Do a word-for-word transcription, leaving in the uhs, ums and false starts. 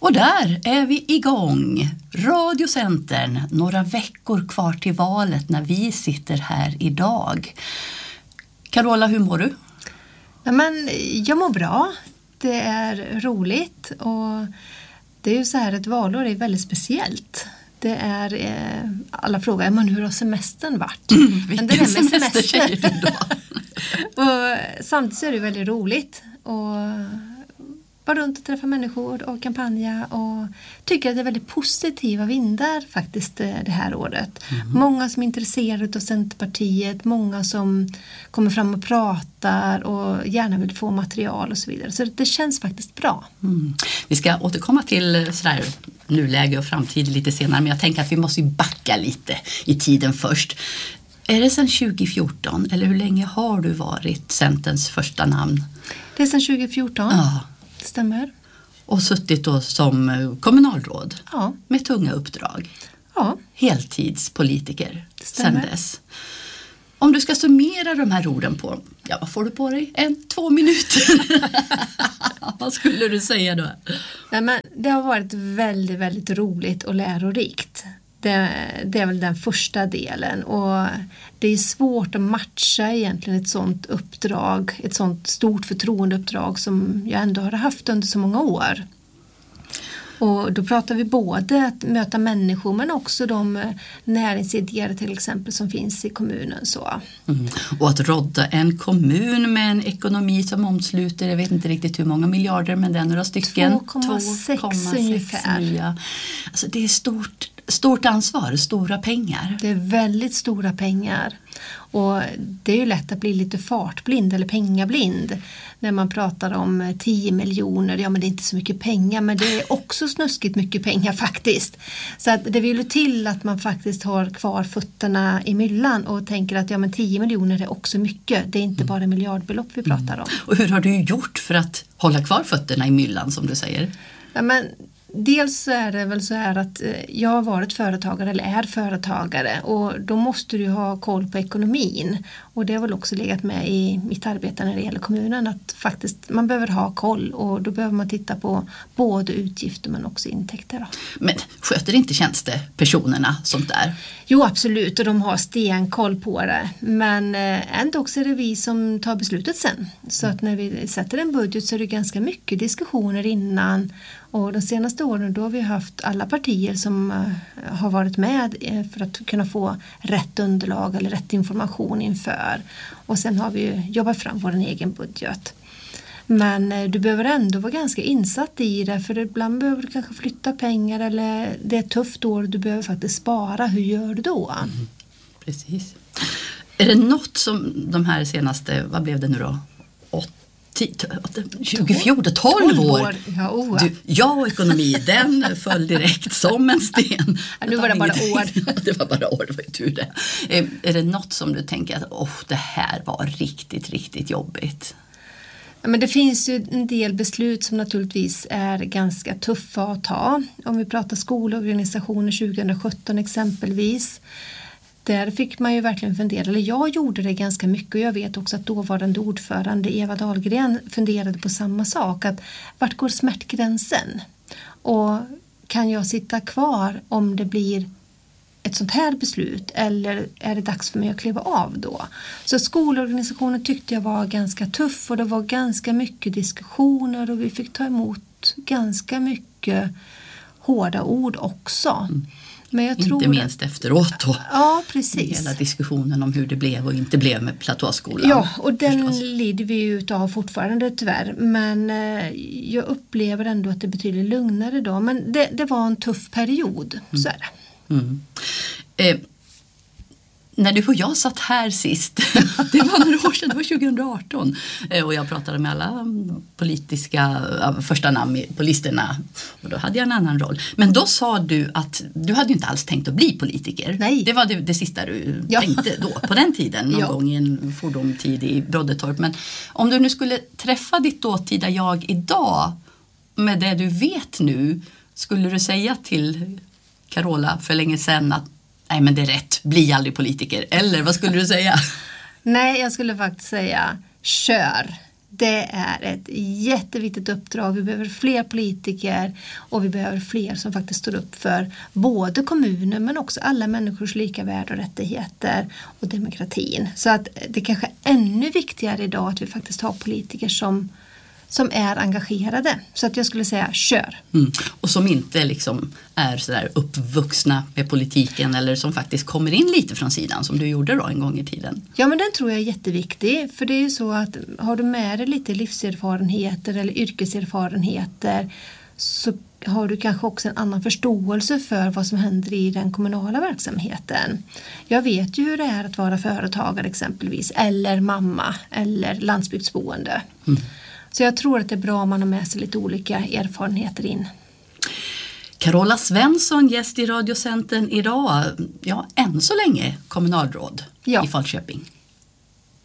Och där är vi igång. Radiocentern, några veckor kvar till valet när vi sitter här idag. Carola, hur mår du? Ja, men jag mår bra. Det är roligt och det är ju så här, ett valår är väldigt speciellt. Det är, eh, alla frågar, men hur har semestern varit? Mm, vilken men det med semester, semester säger du då? Och samtidigt så är det väldigt roligt och vara runt och träffa människor och kampanja och tycker att det är väldigt positiva vindar faktiskt det här året. Mm. Många som är intresserade av Centerpartiet, många som kommer fram och pratar och gärna vill få material och så vidare. Så det känns faktiskt bra. Mm. Vi ska återkomma till sådär nuläge och framtid lite senare, men jag tänker att vi måste backa lite i tiden först. Är det sedan tjugo fjorton eller hur länge har du varit Centerns första namn? Det är sedan tjugo fjorton. Ja. Det stämmer. Och suttit då som kommunalråd. Ja. Med tunga uppdrag. Ja. Heltidspolitiker sedan dess. Om du ska summera de här orden på, ja, vad får du på dig? En, två minuter. Vad skulle du säga då? Nej, men det har varit väldigt, väldigt roligt och lärorikt. Det, det är väl den första delen och det är svårt att matcha egentligen ett sånt uppdrag, ett sånt stort förtroendeuppdrag som jag ändå har haft under så många år. Och då pratar vi både att möta människor men också de näringsidkare till exempel som finns i kommunen. Så. Mm. Och att rodda en kommun med en ekonomi som omsluter, jag vet inte riktigt hur många miljarder, men det är några stycken. två komma sex ungefär. Nya. Alltså det är stort, stort ansvar, stora pengar. Det är väldigt stora pengar. Och det är ju lätt att bli lite fartblind eller pengablind när man pratar om tio miljoner. Ja, men det är inte så mycket pengar, men det är också snuskigt mycket pengar faktiskt. Så att det vill ju till att man faktiskt har kvar fötterna i myllan och tänker att ja, men tio miljoner är också mycket. Det är inte mm. bara miljardbelopp vi pratar om. Mm. Och hur har du gjort för att hålla kvar fötterna i myllan som du säger? Ja, men dels är det väl så här att jag har varit företagare eller är företagare och då måste du ha koll på ekonomin och det har väl också legat med i mitt arbete när det gäller kommunen att faktiskt man behöver ha koll och då behöver man titta på både utgifter men också intäkter. Då. Men sköter inte tjänstepersonerna sånt där? Jo, absolut, och de har stenkoll på det men ändå också är det vi som tar beslutet sen så att när vi sätter en budget så är det ganska mycket diskussioner innan. Och de senaste åren då har vi haft alla partier som uh, har varit med uh, för att kunna få rätt underlag eller rätt information inför. Och sen har vi ju jobbat fram vår egen budget. Men uh, du behöver ändå vara ganska insatt i det för ibland behöver du kanske flytta pengar eller det är ett tufft år och du behöver faktiskt spara. Hur gör du då? Mm, precis. Är det något som de här senaste, vad blev det nu då? åtta tjugo fjorton, tolv år. Ja, oh. Du, jag och ekonomi, den föll direkt som en sten. Ja, nu var det bara år. Det var bara år, det var ju tur det. Är, är det något som du tänker att oh, det här var riktigt, riktigt jobbigt? Ja, men det finns ju en del beslut som naturligtvis är ganska tuffa att ta. Om vi pratar skolorganisationer tjugo sjutton exempelvis. Där fick man ju verkligen fundera, eller jag gjorde det ganska mycket och jag vet också att dåvarande ordförande Eva Dahlgren funderade på samma sak. Att vart går smärtgränsen? Och kan jag sitta kvar om det blir ett sånt här beslut eller är det dags för mig att kliva av då? Så skolorganisationen tyckte jag var ganska tuff och det var ganska mycket diskussioner och vi fick ta emot ganska mycket hårda ord också. Mm. Men jag inte tror minst att, efteråt då. Ja, precis. Hela diskussionen om hur det blev och inte blev med platåskolan. Ja, och den förstås. lider vi ju utav fortfarande tyvärr. Men eh, jag upplever ändå att det är betydligt lugnare då. Men det, det var en tuff period, mm. så är det. Mm. Eh, när du och jag satt här sist, det var några år sedan, det var tjugo arton. Eh, och jag pratade med alla politiska äh, första namn på listorna. Och då hade jag en annan roll. Men då sa du att du hade ju inte alls tänkt att bli politiker. Nej. Det var det, det sista du ja. tänkte då, på den tiden. Någon ja. gång i en fordomtid i Broddetorp. Men om du nu skulle träffa ditt dåtida jag idag med det du vet nu, skulle du säga till Carola för länge sedan att nej, men det är rätt, bli aldrig politiker. Eller vad skulle du säga? Nej, jag skulle faktiskt säga kör. Det är ett jätteviktigt uppdrag. Vi behöver fler politiker och vi behöver fler som faktiskt står upp för både kommuner men också alla människors lika värde och rättigheter och demokratin. Så att det kanske är ännu viktigare idag att vi faktiskt har politiker som, som är engagerade. Så att jag skulle säga kör. Mm. Och som inte liksom är så där uppvuxna med politiken eller som faktiskt kommer in lite från sidan som du gjorde då en gång i tiden. Ja, men den tror jag är jätteviktig. För det är ju så att har du med dig lite livserfarenheter eller yrkeserfarenheter så har du kanske också en annan förståelse för vad som händer i den kommunala verksamheten. Jag vet ju hur det är att vara företagare exempelvis eller mamma eller landsbygdsboende. Mm. Så jag tror att det är bra om man har med sig lite olika erfarenheter in. Carola Svensson, gäst i Radiocentern idag. Ja, än så länge kommunalråd ja. i Falköping.